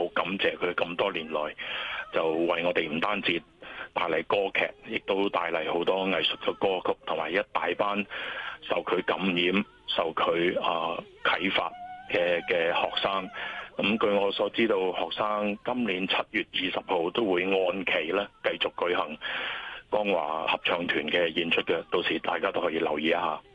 好感謝佢咁多年來就為我哋唔單止帶嚟歌劇，亦都帶嚟好多藝術嘅歌曲，同埋一大班受佢感染、受佢啟發嘅學生。咁據我所知道，學生今年7月20號都會按期咧繼續舉行江華合唱團嘅演出嘅，到時大家都可以留意一下。